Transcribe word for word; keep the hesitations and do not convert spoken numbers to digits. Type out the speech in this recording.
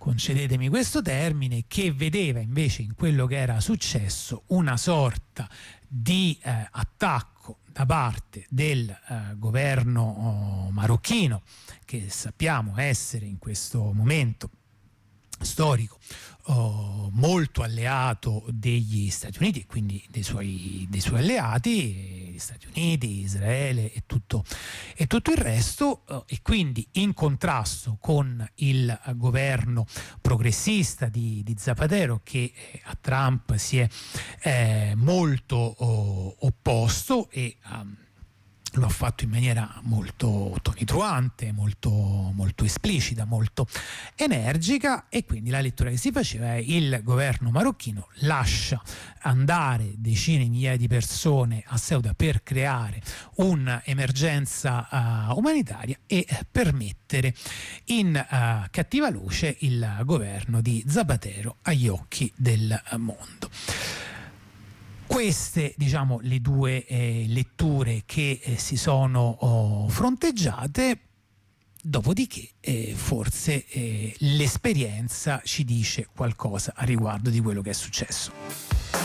concedetemi questo termine, che vedeva invece in quello che era successo una sorta di eh, attacco da parte del eh, governo oh, marocchino, che sappiamo essere in questo momento storico oh, molto alleato degli Stati Uniti e quindi dei suoi, dei suoi alleati, gli Stati Uniti, Israele e tutto, e tutto il resto, oh, e quindi in contrasto con il governo progressista di, di Zapatero, che eh, a Trump si è eh, molto oh, opposto e um, lo ha fatto in maniera molto tonitruante, molto, molto esplicita, molto energica, e quindi la lettura che si faceva è: il governo marocchino lascia andare decine di migliaia di persone a Ceuta per creare un'emergenza uh, umanitaria e permettere in uh, cattiva luce il governo di Zapatero agli occhi del mondo. Queste, diciamo, le due eh, letture che eh, si sono oh, fronteggiate. Dopodiché eh, forse eh, l'esperienza ci dice qualcosa a riguardo di quello che è successo.